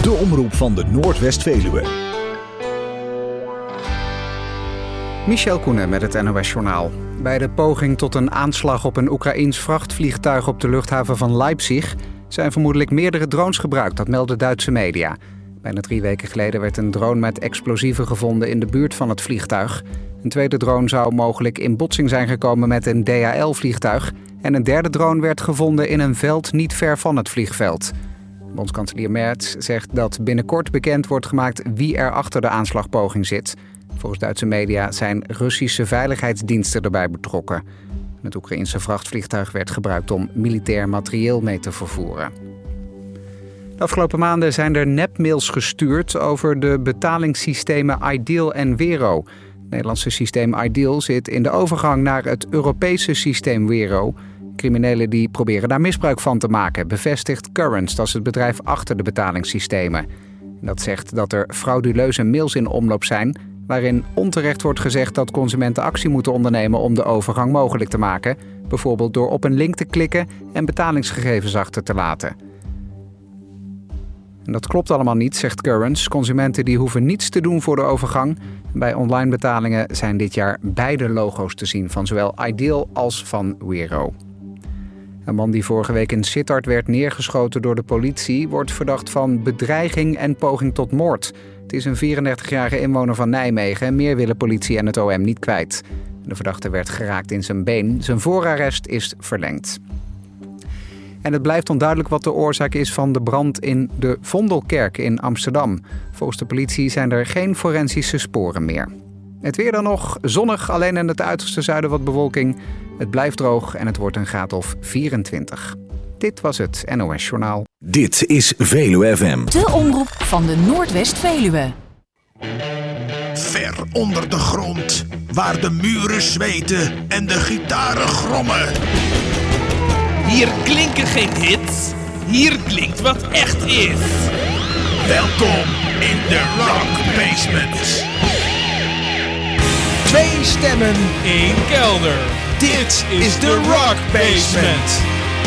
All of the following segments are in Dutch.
De omroep van de Noordwest-Veluwe. Michel Koenen met het NOS-journaal. Bij de poging tot een aanslag op een Oekraïens vrachtvliegtuig op de luchthaven van Leipzig zijn vermoedelijk meerdere drones gebruikt, dat melden Duitse media. Bijna 3 weken geleden werd een drone met explosieven gevonden in de buurt van het vliegtuig. Een tweede drone zou mogelijk in botsing zijn gekomen met een DHL-vliegtuig. En een derde drone werd gevonden in een veld niet ver van het vliegveld. Bondskanselier Merz zegt dat binnenkort bekend wordt gemaakt wie er achter de aanslagpoging zit. Volgens Duitse media zijn Russische veiligheidsdiensten erbij betrokken. Het Oekraïense vrachtvliegtuig werd gebruikt om militair materieel mee te vervoeren. De afgelopen maanden zijn er nepmails gestuurd over de betalingssystemen Ideal en Wero. Het Nederlandse systeem Ideal zit in de overgang naar het Europese systeem Wero. Criminelen die proberen daar misbruik van te maken, bevestigt Currents, dat is het bedrijf achter de betalingssystemen. Dat zegt dat er frauduleuze mails in omloop zijn, waarin onterecht wordt gezegd dat consumenten actie moeten ondernemen om de overgang mogelijk te maken. Bijvoorbeeld door op een link te klikken en betalingsgegevens achter te laten. En dat klopt allemaal niet, zegt Currents. Consumenten die hoeven niets te doen voor de overgang. Bij online betalingen zijn dit jaar beide logo's te zien, van zowel Ideal als van Wero. Een man die vorige week in Sittard werd neergeschoten door de politie wordt verdacht van bedreiging en poging tot moord. Het is een 34-jarige inwoner van Nijmegen en meer willen politie en het OM niet kwijt. De verdachte werd geraakt in zijn been. Zijn voorarrest is verlengd. En het blijft onduidelijk wat de oorzaak is van de brand in de Vondelkerk in Amsterdam. Volgens de politie zijn er geen forensische sporen meer. Het weer dan nog zonnig, alleen in het uiterste zuiden wat bewolking. Het blijft droog en het wordt een graad of 24. Dit was het NOS Journaal. Dit is Veluwe FM. De omroep van de Noordwest-Veluwe. Ver onder de grond, waar de muren zweten en de gitaren grommen. Hier klinken geen hits, hier klinkt wat echt is. Welkom in de Rock Basement. 2 stemmen, 1 kelder. Dit is de Rock Basement.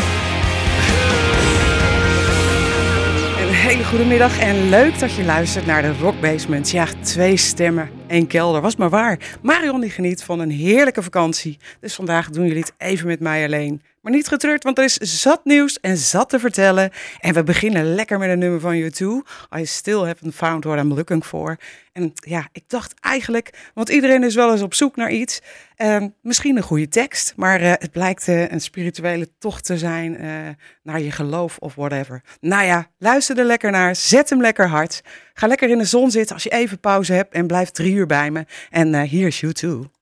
Een hele goede middag en leuk dat je luistert naar de Rock Basement. Ja, 2 stemmen, 1 kelder, was maar waar. Marion die geniet van een heerlijke vakantie. Dus vandaag doen jullie het even met mij alleen. Maar niet getreurd, want er is zat nieuws en zat te vertellen. En we beginnen lekker met een nummer van U2. I still haven't found what I'm looking for. En ja, ik dacht eigenlijk, want iedereen is wel eens op zoek naar iets. Misschien een goede tekst, maar het blijkt een spirituele tocht te zijn naar je geloof of whatever. Nou ja, luister er lekker naar, zet hem lekker hard. Ga lekker in de zon zitten als je even pauze hebt en blijf 3 uur bij me. En hier is U2.